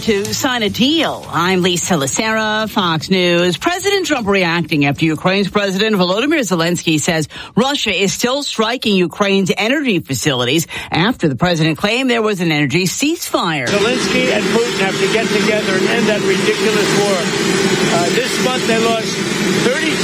to sign a deal. I'm Lisa Lacera, Fox News. President Trump reacting after Ukraine's President Volodymyr Zelensky says Russia is still striking Ukraine's energy facilities after the president claimed there was an energy ceasefire. Zelensky and Putin have to get together and end that ridiculous war. This month they lost 30